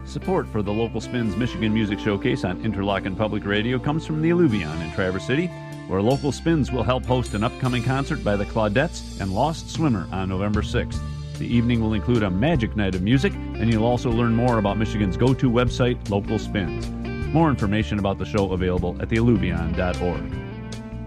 Support for the Local Spins Michigan Music Showcase on Interlochen Public Radio comes from the Alluvion in Traverse City, where Local Spins will help host an upcoming concert by the Claudettes and Lost Swimmer on November 6th. The evening will include a magic night of music, and you'll also learn more about Michigan's go-to website, Local Spins. More information about the show available at thealluvion.org.